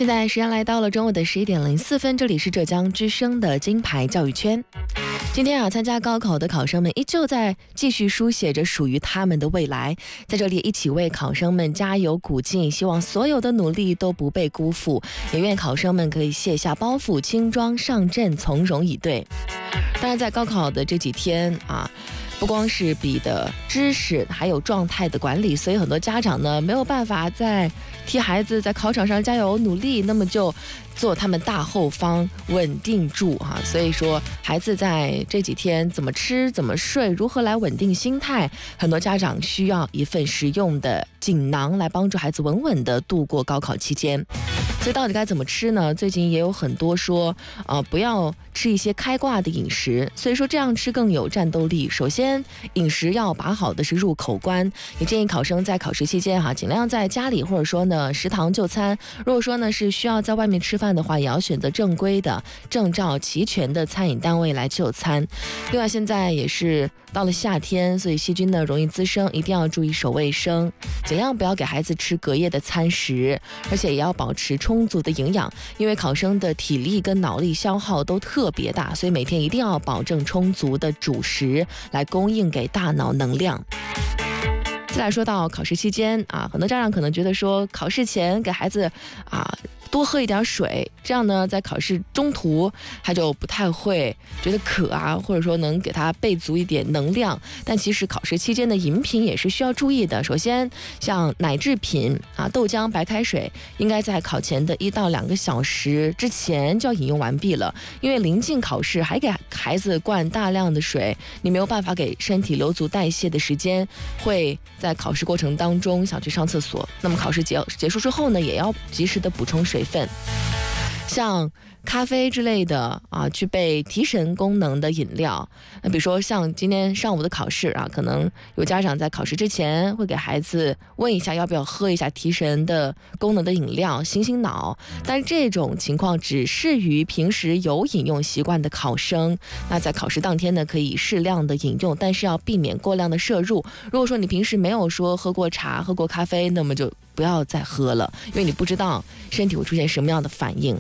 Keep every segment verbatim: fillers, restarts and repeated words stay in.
现在时间来到了中午的十一点零四分，这里是浙江之声的金牌教育圈。今天啊，参加高考的考生们依旧在继续书写着属于他们的未来，在这里一起为考生们加油鼓劲，希望所有的努力都不被辜负，也愿考生们可以卸下包袱，轻装上阵，从容以对。当然，在高考的这几天啊，不光是比的知识，还有状态的管理，所以很多家长呢没有办法再替孩子在考场上加油努力，那么就做他们大后方，稳定住哈、啊。所以说，孩子在这几天怎么吃、怎么睡，如何来稳定心态，很多家长需要一份实用的锦囊来帮助孩子稳稳地度过高考期间。所以到底该怎么吃呢？最近也有很多说，呃，不要吃一些开挂的饮食，所以说这样吃更有战斗力。首先，饮食要把好的是入口关，也建议考生在考试期间哈、啊，尽量在家里或者说呢食堂就餐。如果说呢是需要在外面吃饭的话，也要选择正规的、证照齐全的餐饮单位来就餐。另外，现在也是到了夏天，所以细菌呢容易滋生，一定要注意手卫生，尽量不要给孩子吃隔夜的餐食，而且也要保持充足的营养，因为考生的体力跟脑力消耗都特别大，所以每天一定要保证充足的主食来供应给大脑能量。再来说到考试期间啊，很多家长可能觉得说，考试前给孩子啊多喝一点水，这样呢，在考试中途他就不太会觉得渴啊，或者说能给他备足一点能量。但其实考试期间的饮品也是需要注意的。首先，像奶制品啊、豆浆、白开水，应该在考前的一到两个小时之前就要饮用完毕了。因为临近考试还给孩子灌大量的水，你没有办法给身体留足代谢的时间，会在考试过程当中想去上厕所。那么考试结结束之后呢，也要及时的补充水分。像咖啡之类的啊，具备提神功能的饮料，那比如说像今天上午的考试啊，可能有家长在考试之前会给孩子问一下要不要喝一下提神的功能的饮料，醒醒脑。但是这种情况只适于平时有饮用习惯的考生，那在考试当天呢，可以适量的饮用，但是要避免过量的摄入。如果说你平时没有说喝过茶、喝过咖啡，那么就不要再喝了，因为你不知道身体会出现什么样的反应。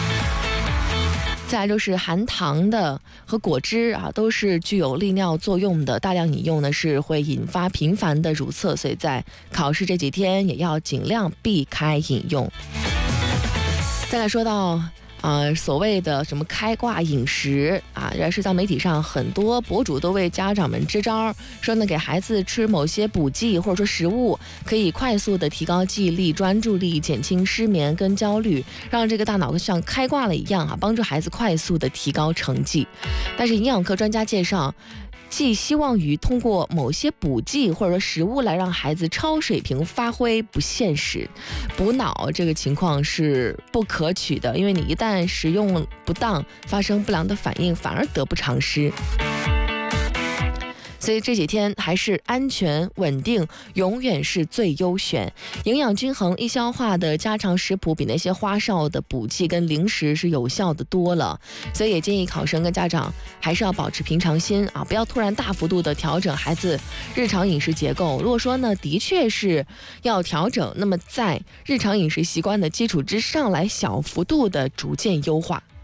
再来就是含糖的和果汁啊，都是具有利尿作用的，大量饮用呢是会引发频繁的乳厕，所以在考试这几天也要尽量避开饮用。再来说到呃，所谓的什么开挂饮食啊，在社交媒体上很多博主都为家长们支招，说呢给孩子吃某些补剂或者说食物，可以快速的提高记忆力、专注力，减轻失眠跟焦虑，让这个大脑像开挂了一样啊，帮助孩子快速的提高成绩。但是营养科专家介绍，寄希望于通过某些补剂或者说食物来让孩子超水平发挥不现实，补脑这个情况是不可取的，因为你一旦食用不当，发生不良的反应，反而得不偿失。所以这几天还是安全稳定永远是最优选，营养均衡易消化的家常食谱比那些花哨的补剂跟零食是有效的多了。所以也建议考生跟家长还是要保持平常心啊，不要突然大幅度的调整孩子日常饮食结构。如果说呢的确是要调整，那么在日常饮食习惯的基础之上来小幅度的逐渐优化。